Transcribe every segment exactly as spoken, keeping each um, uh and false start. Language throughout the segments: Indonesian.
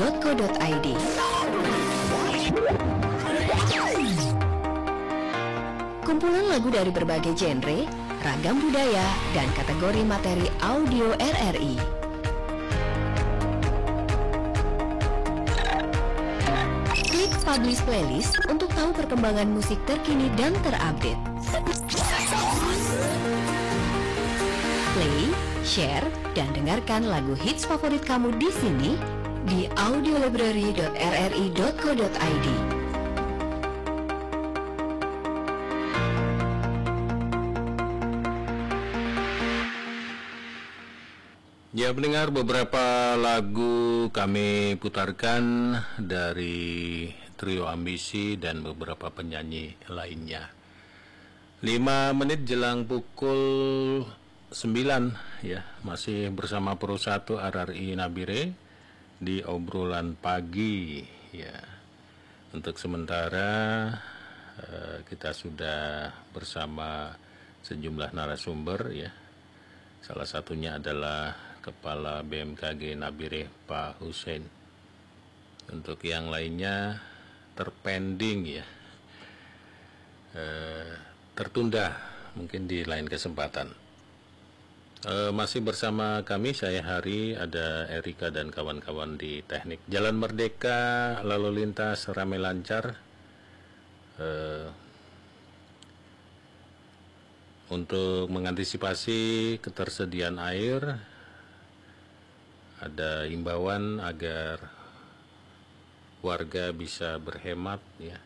titik co titik i d. Kumpulan lagu dari berbagai genre, ragam budaya, dan kategori materi audio R R I. Klik Publish Playlist untuk tahu perkembangan musik terkini dan terupdate. Play, share, dan dengarkan lagu hits favorit kamu di sini di audiolibrary titik r r i titik co titik i d. Ya, mendengar beberapa lagu kami putarkan dari Trio Ambisi dan beberapa penyanyi lainnya. lima menit jelang pukul sembilan ya, masih bersama Pro satu R R I Nabire di obrolan pagi ya. Untuk sementara eh, kita sudah bersama sejumlah narasumber ya. Salah satunya adalah Kepala B M K G Nabire Pak Hussein. Untuk yang lainnya terpending ya, e, tertunda mungkin di lain kesempatan. E, masih bersama kami, saya Hari, ada Erika dan kawan-kawan di teknik. Jalan Merdeka lalu lintas ramai lancar. E, untuk mengantisipasi ketersediaan air, ada himbauan agar warga bisa berhemat ya.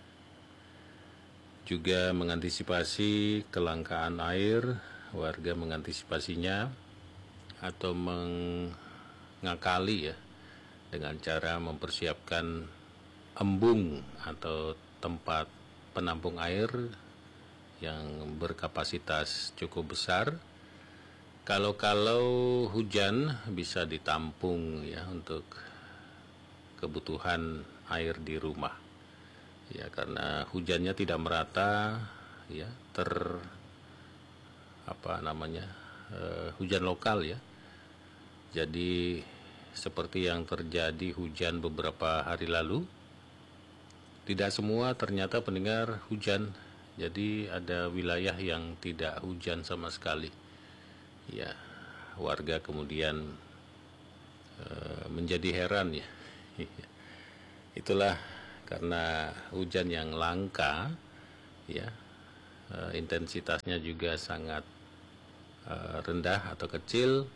Juga mengantisipasi kelangkaan air, warga mengantisipasinya atau mengakali ya dengan cara mempersiapkan embung atau tempat penampung air yang berkapasitas cukup besar. Kalau-kalau hujan bisa ditampung ya untuk kebutuhan air di rumah. Ya, karena hujannya tidak merata ya, ter apa namanya? Uh, hujan lokal ya. Jadi seperti yang terjadi hujan beberapa hari lalu, tidak semua ternyata pendengar hujan. Jadi ada wilayah yang tidak hujan sama sekali. Ya, warga kemudian e, menjadi heran ya. Itulah karena hujan yang langka ya, e, intensitasnya juga sangat e, rendah atau kecil,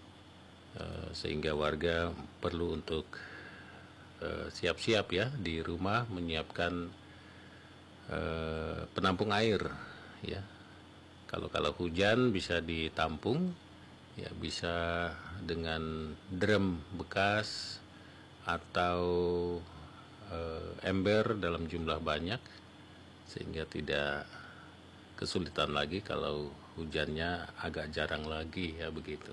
e, sehingga warga perlu untuk siap-siap e, ya di rumah menyiapkan e, penampung air ya. Kalau kalau hujan bisa ditampung ya, bisa dengan drum bekas atau e, ember dalam jumlah banyak, sehingga tidak kesulitan lagi kalau hujannya agak jarang lagi ya, begitu.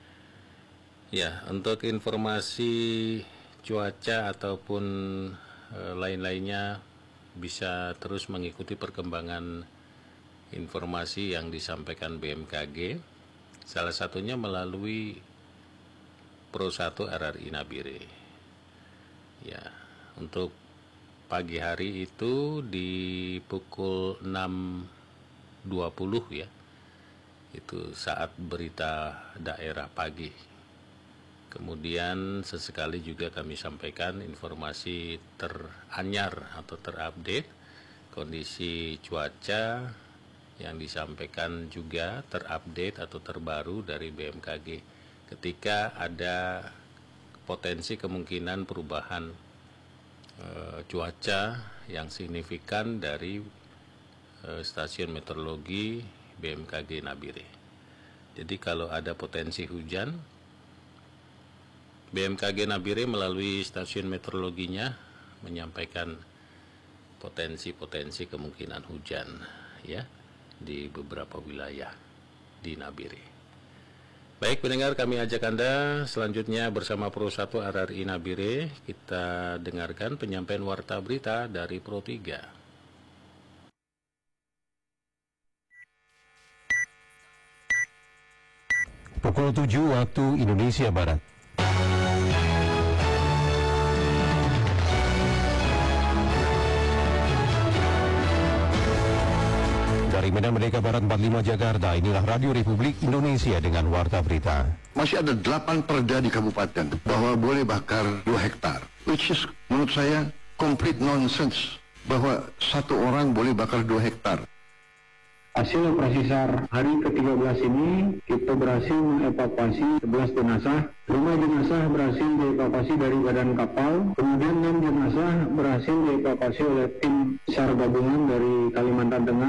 Ya, untuk informasi cuaca ataupun e, lain-lainnya bisa terus mengikuti perkembangan informasi yang disampaikan B M K G, salah satunya melalui Pro satu R R I Nabire. Ya, untuk pagi hari itu di pukul enam dua puluh ya, itu saat berita daerah pagi. Kemudian sesekali juga kami sampaikan informasi teranyar atau terupdate kondisi cuaca yang disampaikan juga terupdate atau terbaru dari B M K G ketika ada potensi kemungkinan perubahan e, cuaca yang signifikan dari e, stasiun meteorologi B M K G Nabire. Jadi kalau ada potensi hujan, B M K G Nabire melalui stasiun meteorologinya menyampaikan potensi-potensi kemungkinan hujan ya di beberapa wilayah di Nabire. Baik pendengar, kami ajak Anda selanjutnya bersama Pro satu R R I Nabire, kita dengarkan penyampaian warta berita dari Pro tiga. Pukul tujuh waktu Indonesia Barat. Dari Medan Merdeka Barat empat puluh lima Jakarta, inilah Radio Republik Indonesia dengan Warta Berita. Masih ada delapan perda di kabupaten bahwa boleh bakar dua hektar. Which is menurut saya complete nonsense bahwa satu orang boleh bakar dua hektar. Hasil operasi SAR hari ke tiga belas ini, kita berhasil mengevakuasi sebelas jenazah. lima jenazah berhasil dievakuasi dari badan kapal. Kemudian enam jenazah berhasil dievakuasi oleh tim SAR gabungan dari Kalimantan Tengah.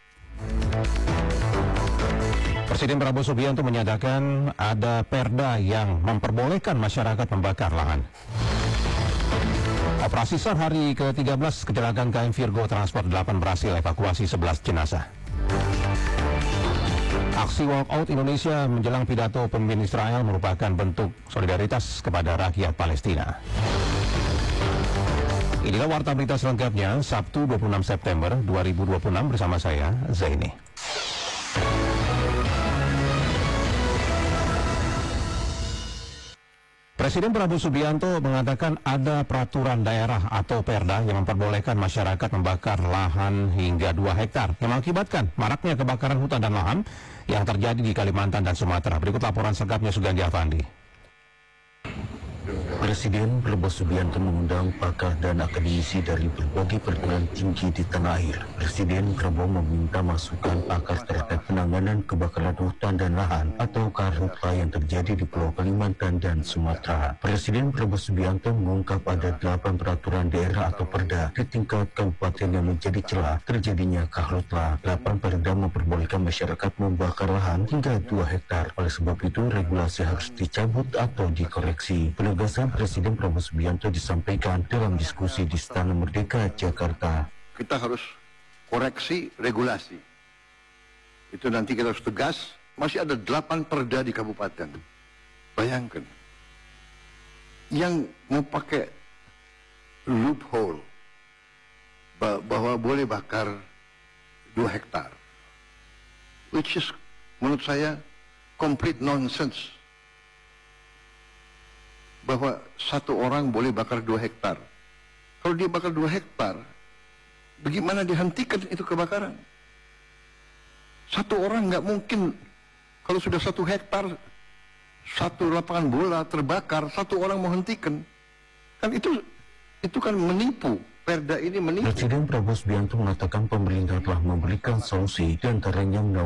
Presiden Prabowo Subianto menyatakan ada perda yang memperbolehkan masyarakat membakar lahan. Operasi SAR hari ke tiga belas kecelakaan K M Virgo Transport delapan berhasil evakuasi sebelas jenazah. Aksi walkout Indonesia menjelang pidato pemimpin Israel merupakan bentuk solidaritas kepada rakyat Palestina. Inilah Warta Berita selengkapnya, Sabtu dua puluh enam September dua ribu dua puluh enam bersama saya, Zaini. Presiden Prabowo Subianto mengatakan ada peraturan daerah atau perda yang memperbolehkan masyarakat membakar lahan hingga dua hektar yang mengakibatkan maraknya kebakaran hutan dan lahan yang terjadi di Kalimantan dan Sumatera. Berikut laporan selengkapnya Sugandi Afandi. Presiden Prabowo Subianto mengundang pakar dan akademisi dari berbagai perguruan tinggi di tanah air. Presiden Prabowo meminta masukan pakar terkait penanganan kebakaran hutan dan lahan atau karhutla yang terjadi di Pulau Kalimantan dan Sumatera. Presiden Prabowo Subianto mengungkap ada delapan peraturan daerah atau perda di tingkat kabupaten yang menjadi celah terjadinya karhutla. Delapan perda memperbolehkan masyarakat membakar lahan hingga dua hektar. Oleh sebab itu, regulasi harus dicabut atau dikoreksi. Penegasan Presiden Prabowo Subianto disampaikan dalam diskusi di Istana Merdeka, Jakarta. Kita harus koreksi regulasi. Itu nanti kita harus tegas. Masih ada delapan perda di kabupaten. Bayangkan. Yang mau pakai loophole bahwa boleh bakar dua hektar. Which is menurut saya complete nonsense. Bahwa satu orang boleh bakar dua hektar. Kalau dia bakar dua hektar, bagaimana dihentikan itu kebakaran? Satu orang nggak mungkin, kalau sudah satu hektar, satu lapangan bola terbakar, satu orang mau hentikan. Kan itu, itu kan menipu. Perda ini menipu. Presiden Prabowo Subianto mengatakan pemerintah telah memberikan solusi, diantaranya